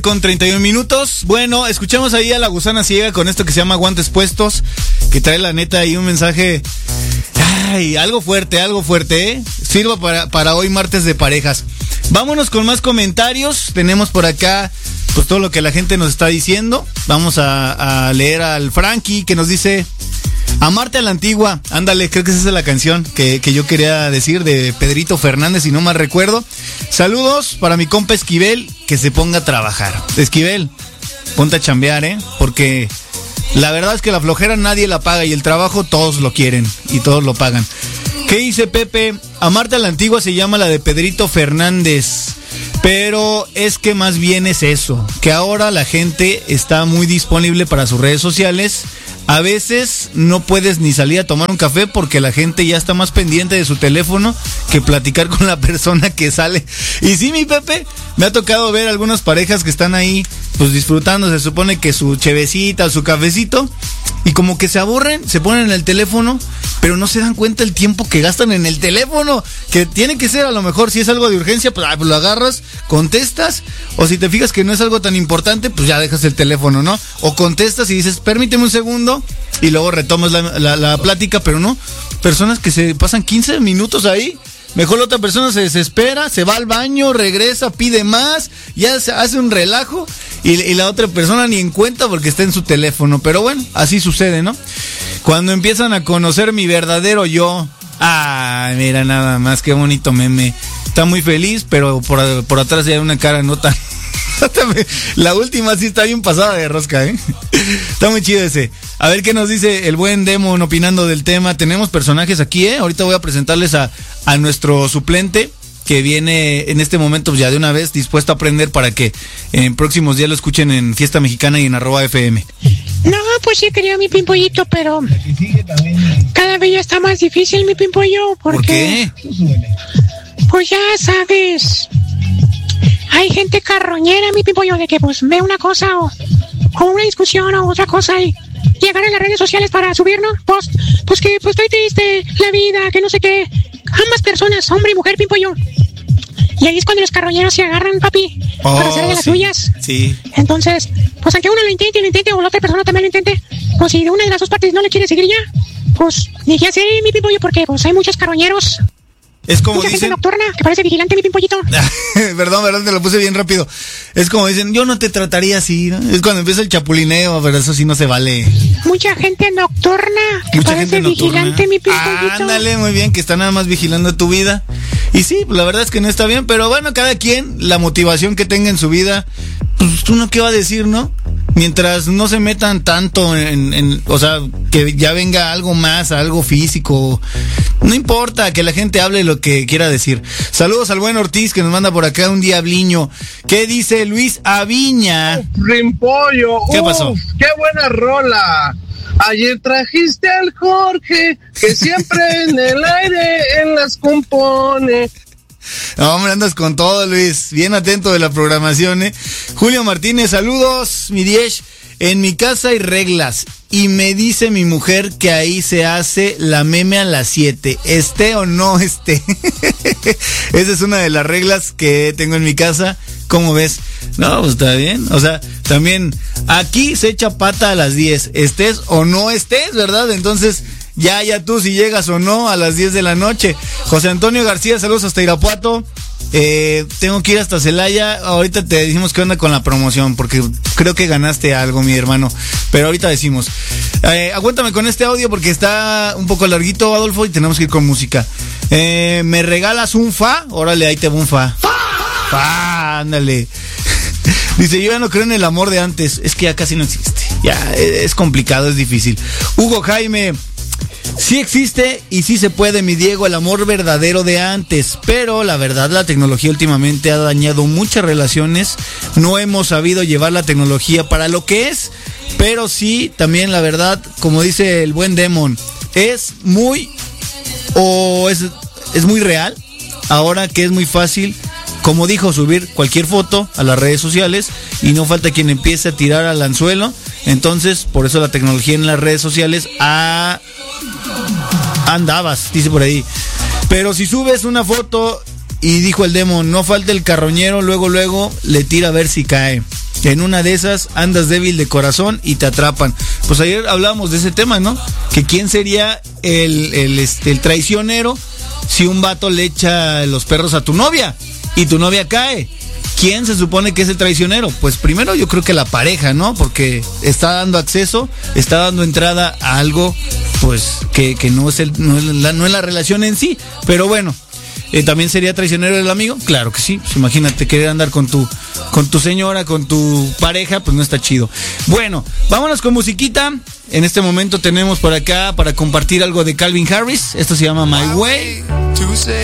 Con 31 minutos. Bueno, escuchamos ahí a la gusana ciega con esto que se llama Guantes Puestos, que trae la neta ahí un mensaje. Ay, algo fuerte, ¿eh? Sirva para hoy martes de parejas. Vámonos con más comentarios. Tenemos por acá pues todo lo que la gente nos está diciendo. Vamos a leer al Frankie que nos dice: Amarte a la antigua. Ándale, creo que esa es la canción que yo quería decir, de Pedrito Fernández, si no mal recuerdo. Saludos para mi compa Esquivel, que se ponga a trabajar. Esquivel, ponte a chambear, porque la verdad es que la flojera nadie la paga y el trabajo todos lo quieren y todos lo pagan. ¿Qué dice Pepe? Amarte a la antigua se llama la de Pedrito Fernández. Pero es que más bien es eso, que ahora la gente está muy disponible para sus redes sociales. A veces no puedes ni salir a tomar un café porque la gente ya está más pendiente de su teléfono que platicar con la persona que sale. Y sí, mi Pepe, me ha tocado ver algunas parejas que están ahí pues disfrutando, se supone que su chevecita, su cafecito, y como que se aburren, se ponen en el teléfono, pero no se dan cuenta el tiempo que gastan en el teléfono, que tiene que ser, a lo mejor si es algo de urgencia, pues lo agarras, contestas, o si te fijas que no es algo tan importante, pues ya dejas el teléfono, ¿no? O contestas y dices, permíteme un segundo, y luego retomas la plática, pero no, personas que se pasan 15 minutos ahí. Mejor la otra persona se desespera, se va al baño, regresa, pide más, ya se hace un relajo y la otra persona ni en cuenta porque está en su teléfono. Pero bueno, así sucede, ¿no? Cuando empiezan a conocer mi verdadero yo. Ah, mira nada más, qué bonito meme. Está muy feliz, pero por atrás ya hay una cara no tan... La última sí está bien pasada de rosca, Está muy chido ese. A ver qué nos dice el buen Demon opinando del tema. Tenemos personajes aquí, Ahorita voy a presentarles a nuestro suplente, que viene en este momento ya de una vez dispuesto a aprender para que en próximos días lo escuchen en Fiesta Mexicana y en @FM. No, pues sí quería mi Pimpollito, pero cada vez ya está más difícil mi Pimpollo. ¿Por qué? Pues ya sabes, hay gente carroñera, mi Pimpollo, de que pues ve una cosa o una discusión o otra cosa y llegar a las redes sociales para subir, ¿no? Pues que pues estoy triste, la vida, que no sé qué. Ambas personas, hombre y mujer, Pimpollo. Y ahí es cuando los carroñeros se agarran, papi, para hacer de las suyas. Sí. Entonces, pues aunque uno lo intente, o la otra persona también lo intente, pues si de una de las dos partes no le quiere seguir ya, pues ni qué hacer, mi Pimpollo, porque pues hay muchos carroñeros. Es como mucha dicen... gente nocturna que parece vigilante, mi Pimpollito. Perdón, te lo puse bien rápido. Es como dicen, yo no te trataría así, ¿no? Es cuando empieza el chapulineo, pero eso sí no se vale. Mucha gente nocturna que parece vigilante, mi Pimpollito. Ándale, muy bien, que está nada más vigilando tu vida. Y sí, la verdad es que no está bien, pero bueno, cada quien, la motivación que tenga en su vida, pues tú no qué va a decir, ¿no? Mientras no se metan tanto o sea, que ya venga algo más, algo físico. No importa, que la gente hable lo que quiera decir. Saludos al buen Ortiz que nos manda por acá un diabliño. ¿Qué dice Luis Aviña? Rimpollo. ¿Qué pasó? ¡Qué buena rola! Ayer trajiste al Jorge, que siempre en el aire él las compone. No, hombre, andas con todo, Luis. Bien atento de la programación, Julio Martínez, saludos, mi Diez. En mi casa hay reglas y me dice mi mujer que ahí se hace la meme a las 7, esté o no esté. Esa es una de las reglas que tengo en mi casa. ¿Cómo ves? No, pues está bien. O sea, también aquí se echa pata a las 10, estés o no estés, ¿verdad? Entonces, ya tú si llegas o no a las 10 de la noche. José Antonio García, saludos hasta Irapuato. Tengo que ir hasta Celaya. Ahorita te decimos qué onda con la promoción, porque creo que ganaste algo, mi hermano. Pero ahorita decimos. Aguántame con este audio porque está un poco larguito, Adolfo, y tenemos que ir con música. ¿Me regalas un fa? Órale, ahí te va un fa. ¡Fa! Ándale. Dice, yo ya no creo en el amor de antes. Es que ya casi no existe. Ya, es complicado, es difícil. Hugo Jaime, sí existe y sí se puede, mi Diego, el amor verdadero de antes, pero la verdad la tecnología últimamente ha dañado muchas relaciones. No hemos sabido llevar la tecnología para lo que es, pero sí, también la verdad, como dice el buen Demon, es muy real, ahora que es muy fácil, como dijo, subir cualquier foto a las redes sociales y no falta quien empiece a tirar al anzuelo. Entonces, por eso la tecnología en las redes sociales andabas, dice por ahí. Pero si subes una foto y dijo el Demon, no falta el carroñero, luego le tira a ver si cae. En una de esas andas débil de corazón y te atrapan. Pues ayer hablábamos de ese tema, ¿no? Que quién sería el traicionero si un vato le echa los perros a tu novia y tu novia cae. ¿Quién se supone que es el traicionero? Pues primero yo creo que la pareja, ¿no? Porque está dando acceso, está dando entrada a algo, pues que no es la relación en sí. Pero bueno, ¿también sería traicionero el amigo? Claro que sí. Pues imagínate querer andar con tu señora, con tu pareja, pues no está chido. Bueno, vámonos con musiquita. En este momento tenemos por acá para compartir algo de Calvin Harris. Esto se llama My Way.